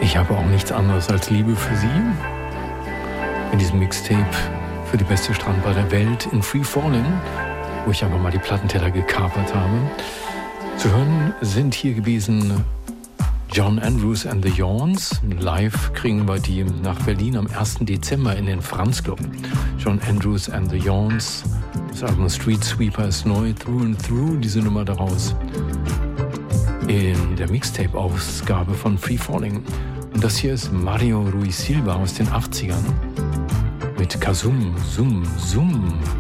Ich habe auch nichts anderes als Liebe für Sie. In diesem Mixtape für die beste Strandbar der Welt in Free Falling, wo ich einfach mal die Plattenteller gekapert habe. Zu hören sind hier gewesen John Andrews and the Yawns. Live kriegen wir die nach Berlin am 1. Dezember in den Franz Club. John Andrews and the Yawns. Das Album Street Sweeper ist neu, Through and Through, diese Nummer daraus. In der Mixtape-Ausgabe von Free Falling. Und das hier ist Mario Ruiz Silva aus den 80ern mit Kazum, Zum, Zum.